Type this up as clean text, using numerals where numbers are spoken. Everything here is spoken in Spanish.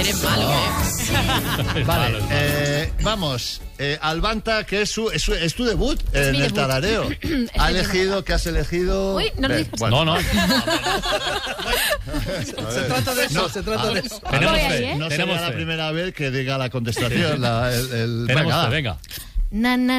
Eres malo, Vale, vamos. Albanta, que es tu debut en el tarareo. ¿Qué has elegido? Uy, no lo digas. Bueno. No. Se trata de eso, se trata de eso. Tenemos Voy ahí, fe. ¿eh? No Tenemos será la fe. primera vez que diga la contestación. Tenemos fe, venga. Na, na,